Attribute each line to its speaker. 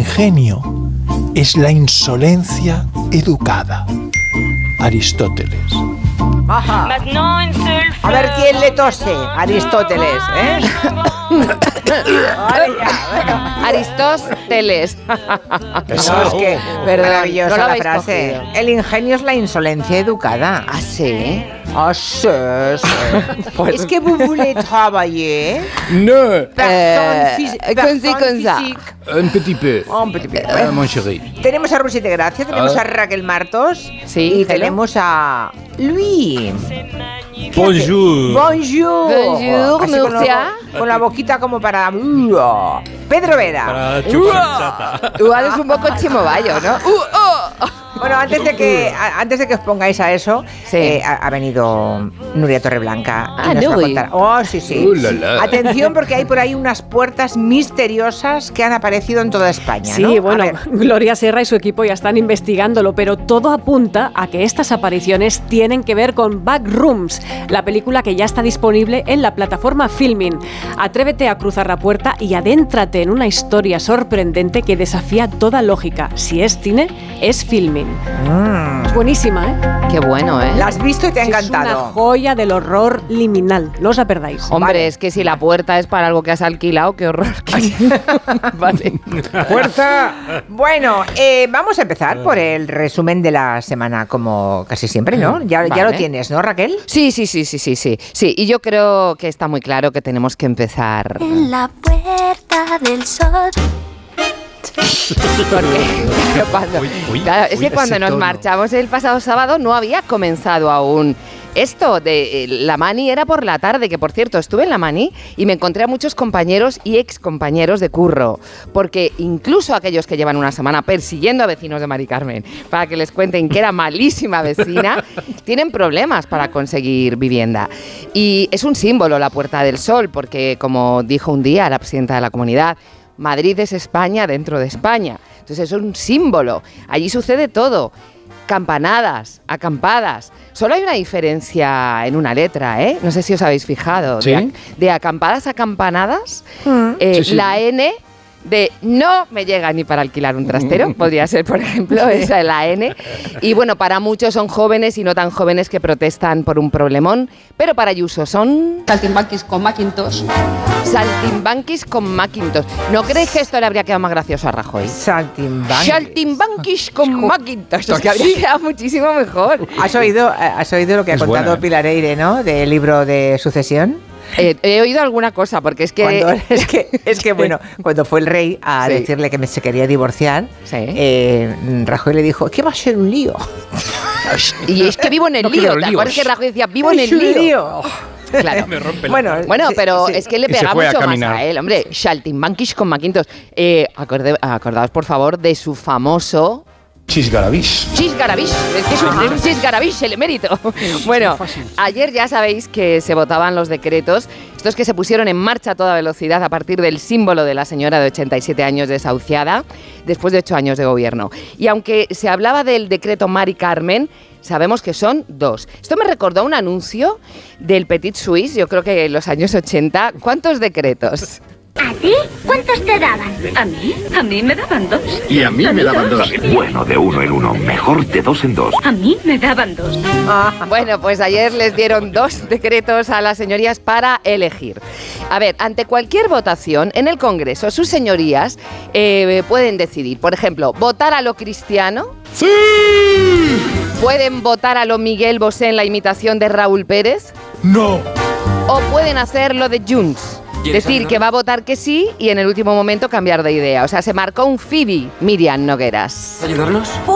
Speaker 1: ingenio es la insolencia educada. Aristóteles.
Speaker 2: Ajá. A ver quién le tose. Aristóteles, ¿eh? Vale, ya,
Speaker 3: Aristóteles.
Speaker 2: Es que maravillosa
Speaker 3: no
Speaker 2: la
Speaker 3: habéis
Speaker 2: frase.
Speaker 3: cogido.
Speaker 2: El ingenio es la insolencia educada.
Speaker 3: ¿Ah, sí?
Speaker 2: Ah, sí, sí. Es que vous voulez travailler.
Speaker 4: No,
Speaker 3: Con ça.
Speaker 4: un petit peu.
Speaker 2: Un petit peu.
Speaker 4: Mon chéri.
Speaker 2: Tenemos a Rusy de Gracia, tenemos a Raquel Martos
Speaker 3: Sí,
Speaker 2: y
Speaker 3: hello.
Speaker 2: tenemos a Luis.
Speaker 4: Bonjour.
Speaker 2: Bonjour.
Speaker 3: Bonjour,
Speaker 2: Así con
Speaker 3: Murcia.
Speaker 2: con la boquita como para... Pedro Vera.
Speaker 5: Para chupar
Speaker 3: Igual es un poco chimoballo, ¿no?
Speaker 2: Bueno, antes de que os pongáis a eso,
Speaker 3: Sí.
Speaker 2: ha venido Nuria Torreblanca.
Speaker 3: Ah,
Speaker 2: y nos va a
Speaker 3: Nuri.
Speaker 2: contar. Oh, sí, sí.
Speaker 4: La, la.
Speaker 2: Atención, porque hay por ahí unas puertas misteriosas que han aparecido en toda España,
Speaker 6: Sí,
Speaker 2: ¿no? A
Speaker 6: bueno,
Speaker 2: ver.
Speaker 6: Gloria Serra y su equipo ya están investigándolo, pero todo apunta a que estas apariciones tienen que ver con Backrooms, la película que ya está disponible en la plataforma Filmin. Atrévete a cruzar la puerta y adéntrate en una historia sorprendente que desafía toda lógica. Si es cine, es Filmin. Es buenísima, ¿eh?
Speaker 3: Qué bueno, ¿eh?
Speaker 2: La has visto y te ha
Speaker 6: Es una
Speaker 2: encantado.
Speaker 6: joya del horror liminal. No os la perdáis.
Speaker 3: Hombre,
Speaker 2: Vale.
Speaker 3: es que si la puerta es para algo que has alquilado, qué horror. Vale.
Speaker 2: ¡Fuerza! Bueno, vamos a empezar por el resumen de la semana, como casi siempre, ¿no? Ya
Speaker 3: Vale.
Speaker 2: lo tienes, ¿no, Raquel?
Speaker 3: Sí. Sí, y yo creo que está muy claro que tenemos que empezar.
Speaker 7: En la puerta del sol.
Speaker 3: Porque es que cuando nos marchamos el pasado sábado no había comenzado aún esto de la Mani. Era por la tarde, que por cierto estuve en la Mani y me encontré a muchos compañeros y excompañeros de curro, porque incluso aquellos que llevan una semana persiguiendo a vecinos de Mari Carmen para que les cuenten que era malísima vecina, tienen problemas para conseguir vivienda. Y es un símbolo la Puerta del Sol, porque como dijo un día la presidenta de la comunidad, Madrid es España dentro de España. Entonces es un símbolo. Allí sucede todo. Campanadas, acampadas. Solo hay una diferencia en una letra, ¿eh? No sé si os habéis fijado.
Speaker 4: ¿Sí?
Speaker 3: De acampadas a campanadas,
Speaker 4: Sí, sí.
Speaker 3: la N de no me llega ni para alquilar un trastero, podría ser, por ejemplo, esa es la N. Y bueno, para muchos son jóvenes y no tan jóvenes que protestan por un problemón, pero para Ayuso son...
Speaker 8: Saltimbanquis con Macintosh.
Speaker 3: Saltimbanquis con Macintosh. ¿No creéis que esto le habría quedado más gracioso a Rajoy? Saltimbanquis con Macintosh. Es que habría quedado muchísimo mejor.
Speaker 2: ¿Has oído lo que ha
Speaker 4: Es
Speaker 2: contado
Speaker 4: buena, ¿eh?
Speaker 2: Pilar Eire, ¿no? Del libro de Sucesión.
Speaker 3: He oído alguna cosa, porque es que...
Speaker 2: Es que bueno, cuando fue el rey a
Speaker 3: Sí.
Speaker 2: decirle que se quería divorciar,
Speaker 3: Sí.
Speaker 2: Rajoy le dijo, ¿qué va a ser un lío?
Speaker 3: Y es que vivo en el
Speaker 4: No
Speaker 3: lío.
Speaker 4: quiero
Speaker 3: ¿Te acuerdas
Speaker 4: líos.
Speaker 3: que Rajoy decía, vivo en
Speaker 2: Es
Speaker 3: el
Speaker 2: un
Speaker 3: lío? Claro.
Speaker 5: Me rompe la
Speaker 3: Bueno,
Speaker 2: sí,
Speaker 3: pero
Speaker 2: sí.
Speaker 3: es que le
Speaker 4: Y se
Speaker 3: pega
Speaker 4: fue a
Speaker 3: mucho más
Speaker 4: caminar.
Speaker 3: a él, hombre. Saltimbanquis con Macintosh. Acordaos, por favor, de su famoso...
Speaker 4: Chisgarabis.
Speaker 3: Chisgarabis, es que es un chisgarabis el emérito. Bueno, ayer ya sabéis que se votaban los decretos, estos que se pusieron en marcha a toda velocidad a partir del símbolo de la señora de 87 años desahuciada, después de 8 años de gobierno. Y aunque se hablaba del decreto Mari Carmen, sabemos que son 2. Esto me recordó un anuncio del Petit Suisse, yo creo que en los años 80. ¿Cuántos decretos?
Speaker 7: ¿A ti? ¿Cuántos te daban?
Speaker 8: ¿A mí? A mí me daban 2.
Speaker 9: Y a mí me daban 2. Bueno, de 1 en 1. Mejor de 2 en 2.
Speaker 8: A mí me daban 2.
Speaker 3: Bueno, pues ayer les dieron 2 decretos a las señorías para elegir. A ver, ante cualquier votación en el Congreso, sus señorías pueden decidir, por ejemplo, votar a lo cristiano. ¡Sí! Pueden votar a lo Miguel Bosé en la imitación de Raúl Pérez.
Speaker 1: ¡No!
Speaker 3: O pueden hacer lo de Junts. Decir que va a votar que sí y en el último momento cambiar de idea. O sea, se marcó un Phoebe Miriam Nogueras.
Speaker 8: ¿Ayudarlos?